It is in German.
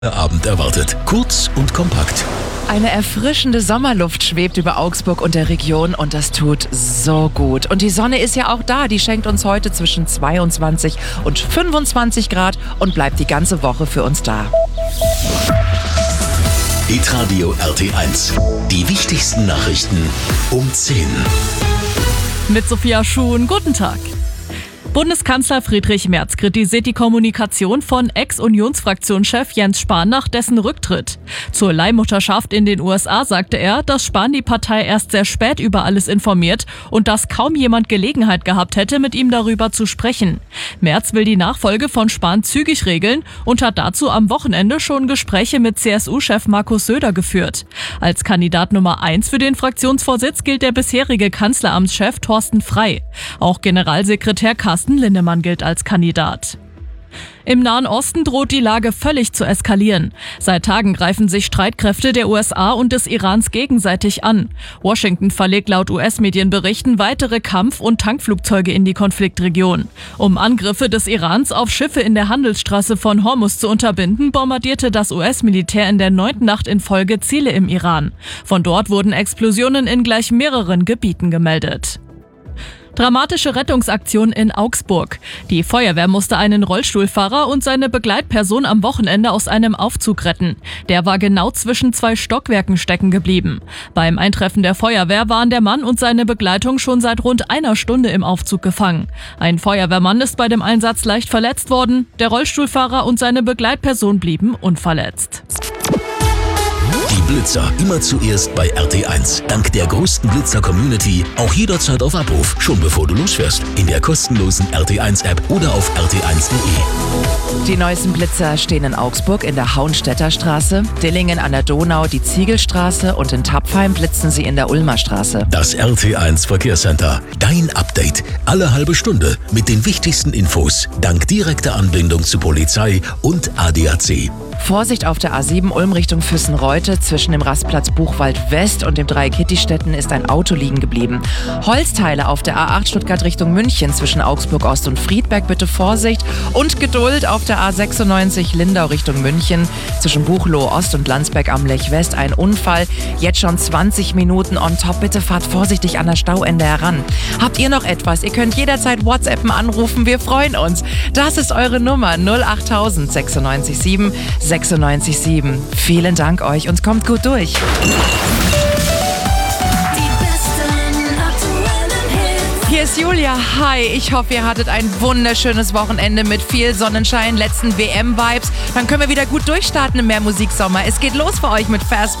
Abend erwartet. Kurz und kompakt. Eine erfrischende Sommerluft schwebt über Augsburg und der Region und das tut so gut. Und die Sonne ist ja auch da, die schenkt uns heute zwischen 22 und 25 Grad und bleibt die ganze Woche für uns da. Hitradio RT1. Die wichtigsten Nachrichten um 10. Mit Sophia Schuhn, guten Tag. Bundeskanzler Friedrich Merz kritisiert die Kommunikation von Ex-Unionsfraktionschef Jens Spahn nach dessen Rücktritt. Zur Leihmutterschaft in den USA sagte er, dass Spahn die Partei erst sehr spät über alles informiert und dass kaum jemand Gelegenheit gehabt hätte, mit ihm darüber zu sprechen. Merz will die Nachfolge von Spahn zügig regeln und hat dazu am Wochenende schon Gespräche mit CSU-Chef Markus Söder geführt. Als Kandidat Nummer 1 für den Fraktionsvorsitz gilt der bisherige Kanzleramtschef Thorsten Frey. Auch Generalsekretär Carsten Linnemann gilt als Kandidat. Im Nahen Osten droht die Lage völlig zu eskalieren. Seit Tagen greifen sich Streitkräfte der USA und des Irans gegenseitig an. Washington verlegt laut US-Medienberichten weitere Kampf- und Tankflugzeuge in die Konfliktregion. Um Angriffe des Irans auf Schiffe in der Handelsstraße von Hormuz zu unterbinden, bombardierte das US-Militär in der 9. Nacht in Folge Ziele im Iran. Von dort wurden Explosionen in gleich mehreren Gebieten gemeldet. Dramatische Rettungsaktion in Augsburg. Die Feuerwehr musste einen Rollstuhlfahrer und seine Begleitperson am Wochenende aus einem Aufzug retten. Der war genau zwischen 2 Stockwerken stecken geblieben. Beim Eintreffen der Feuerwehr waren der Mann und seine Begleitung schon seit rund einer Stunde im Aufzug gefangen. Ein Feuerwehrmann ist bei dem Einsatz leicht verletzt worden. Der Rollstuhlfahrer und seine Begleitperson blieben unverletzt. Die Blitzer immer zuerst bei RT1. Dank der größten Blitzer-Community auch jederzeit auf Abruf, schon bevor du losfährst. In der kostenlosen RT1-App oder auf rt1.de. Die neuesten Blitzer stehen in Augsburg in der Hauenstädter Straße, Dillingen an der Donau die Ziegelstraße und in Tapfheim blitzen sie in der Ulmer Straße. Das RT1 Verkehrscenter. Dein Update. Alle halbe Stunde mit den wichtigsten Infos. Dank direkter Anbindung zu Polizei und ADAC. Vorsicht auf der A7 Ulm Richtung Füssenreute. Zwischen dem Rastplatz Buchwald West und dem Dreieck-Kitty-Städten ist ein Auto liegen geblieben. Holzteile auf der A8 Stuttgart Richtung München zwischen Augsburg Ost und Friedberg. Bitte Vorsicht und Geduld auf der A96 Lindau Richtung München. Zwischen Buchloe Ost und Landsberg am Lech West ein Unfall. Jetzt schon 20 Minuten on top. Bitte fahrt vorsichtig an das Stauende heran. Habt ihr noch etwas? Ihr könnt jederzeit WhatsAppen anrufen. Wir freuen uns. Das ist eure Nummer 08000 96 7 96,7. Vielen Dank euch und kommt gut durch. Hier ist Julia. Hi, ich hoffe, ihr hattet ein wunderschönes Wochenende mit viel Sonnenschein, letzten WM-Vibes. Dann können wir wieder gut durchstarten im Mehrmusiksommer. Es geht los für euch mit Fast